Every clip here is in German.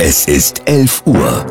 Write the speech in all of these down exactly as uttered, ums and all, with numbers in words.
Es ist elf Uhr.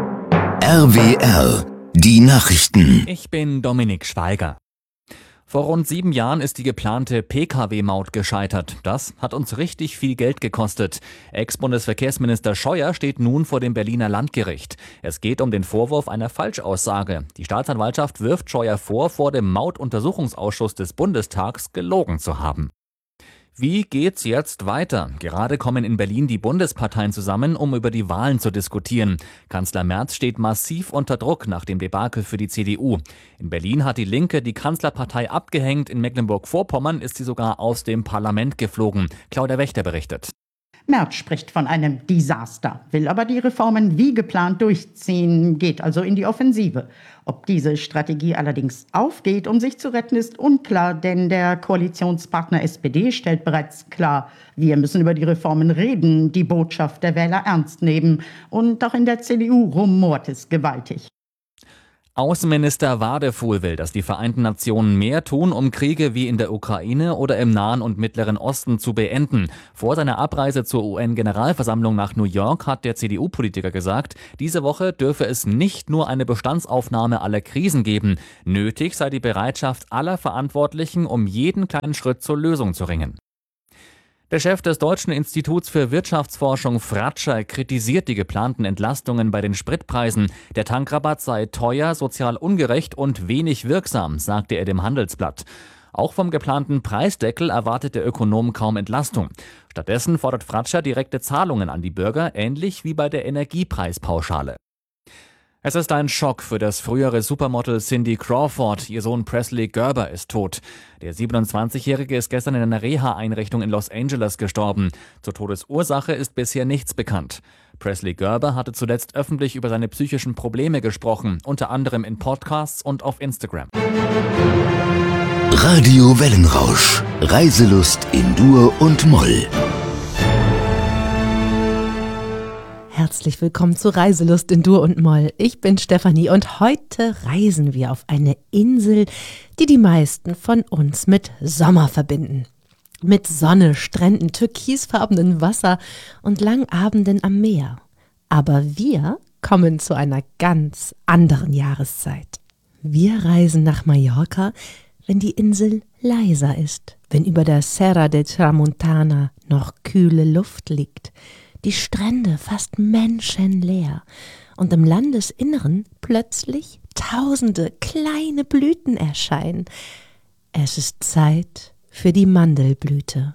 R W R, die Nachrichten. Ich bin Dominik Schweiger. Vor rund sieben Jahren ist die geplante P K W-Maut gescheitert. Das hat uns richtig viel Geld gekostet. Ex-Bundesverkehrsminister Scheuer steht nun vor dem Berliner Landgericht. Es geht um den Vorwurf einer Falschaussage. Die Staatsanwaltschaft wirft Scheuer vor, vor dem Mautuntersuchungsausschuss des Bundestags gelogen zu haben. Wie geht's jetzt weiter? Gerade kommen in Berlin die Bundesparteien zusammen, um über die Wahlen zu diskutieren. Kanzler Merz steht massiv unter Druck nach dem Debakel für die C D U. In Berlin hat die Linke die Kanzlerpartei abgehängt. In Mecklenburg-Vorpommern ist sie sogar aus dem Parlament geflogen. Claudia Wächter berichtet. Merz spricht von einem Desaster, will aber die Reformen wie geplant durchziehen, geht also in die Offensive. Ob diese Strategie allerdings aufgeht, um sich zu retten, ist unklar, denn der Koalitionspartner S P D stellt bereits klar, wir müssen über die Reformen reden, die Botschaft der Wähler ernst nehmen. Und auch in der C D U rumort es gewaltig. Außenminister Wadefuhl will, dass die Vereinten Nationen mehr tun, um Kriege wie in der Ukraine oder im Nahen und Mittleren Osten zu beenden. Vor seiner Abreise zur U N-Generalversammlung nach New York hat der C D U-Politiker gesagt, diese Woche dürfe es nicht nur eine Bestandsaufnahme aller Krisen geben. Nötig sei die Bereitschaft aller Verantwortlichen, um jeden kleinen Schritt zur Lösung zu ringen. Der Chef des Deutschen Instituts für Wirtschaftsforschung Fratscher kritisiert die geplanten Entlastungen bei den Spritpreisen. Der Tankrabatt sei teuer, sozial ungerecht und wenig wirksam, sagte er dem Handelsblatt. Auch vom geplanten Preisdeckel erwartet der Ökonom kaum Entlastung. Stattdessen fordert Fratscher direkte Zahlungen an die Bürger, ähnlich wie bei der Energiepreispauschale. Es ist ein Schock für das frühere Supermodel Cindy Crawford. Ihr Sohn Presley Gerber ist tot. Der siebenundzwanzigjährige ist gestern in einer Reha-Einrichtung in Los Angeles gestorben. Zur Todesursache ist bisher nichts bekannt. Presley Gerber hatte zuletzt öffentlich über seine psychischen Probleme gesprochen, unter anderem in Podcasts und auf Instagram. Radio Wellenrausch. Reiselust in Dur und Moll. Herzlich willkommen zu Reiselust in Dur und Moll. Ich bin Stefanie und heute reisen wir auf eine Insel, die die meisten von uns mit Sommer verbinden. Mit Sonne, Stränden, türkisfarbenem Wasser und langen Abenden am Meer. Aber wir kommen zu einer ganz anderen Jahreszeit. Wir reisen nach Mallorca, wenn die Insel leiser ist, wenn über der Serra de Tramuntana noch kühle Luft liegt, die Strände fast menschenleer und im Landesinneren plötzlich tausende kleine Blüten erscheinen. Es ist Zeit für die Mandelblüte.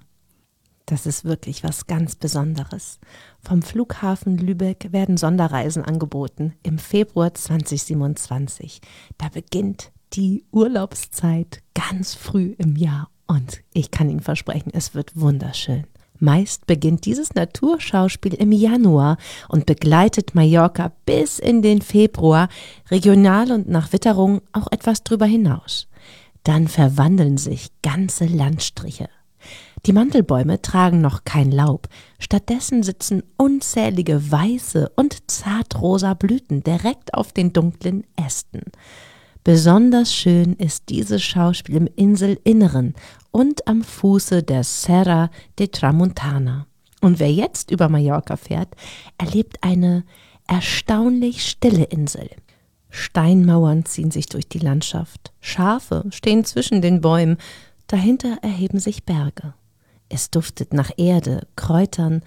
Das ist wirklich was ganz Besonderes. Vom Flughafen Lübeck werden Sonderreisen angeboten im Februar zweitausendsiebenundzwanzig. Da beginnt die Urlaubszeit ganz früh im Jahr und ich kann Ihnen versprechen, es wird wunderschön. Meist beginnt dieses Naturschauspiel im Januar und begleitet Mallorca bis in den Februar, regional und nach Witterung auch etwas drüber hinaus. Dann verwandeln sich ganze Landstriche. Die Mandelbäume tragen noch kein Laub, stattdessen sitzen unzählige weiße und zartrosa Blüten direkt auf den dunklen Ästen. Besonders schön ist dieses Schauspiel im Inselinneren und am Fuße der Serra de Tramuntana. Und wer jetzt über Mallorca fährt, erlebt eine erstaunlich stille Insel. Steinmauern ziehen sich durch die Landschaft. Schafe stehen zwischen den Bäumen. Dahinter erheben sich Berge. Es duftet nach Erde, Kräutern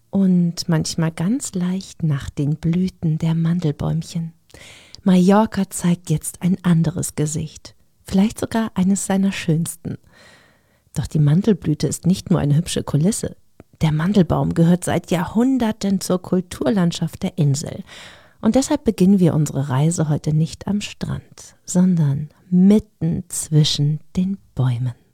und manchmal ganz leicht nach den Blüten der Mandelbäumchen. Mallorca zeigt jetzt ein anderes Gesicht, vielleicht sogar eines seiner schönsten. Doch die Mandelblüte ist nicht nur eine hübsche Kulisse. Der Mandelbaum gehört seit Jahrhunderten zur Kulturlandschaft der Insel. Und deshalb beginnen wir unsere Reise heute nicht am Strand, sondern mitten zwischen den Bäumen.